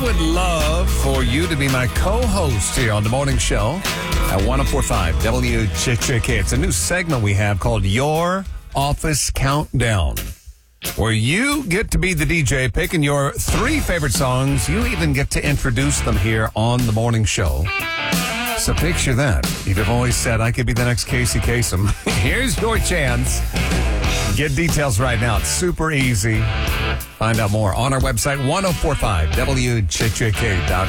would love for you to be my co-host here on the morning show at 104.5 WCHK. It's a new segment we have called Your Office Countdown, where you get to be the DJ picking your 3 favorite songs. You even get to introduce them here on the morning show. So picture that. You've always said I could be the next Casey Kasem. Here's your chance. Get details right now. It's super easy. Find out more on our website, 1045WCHK.com.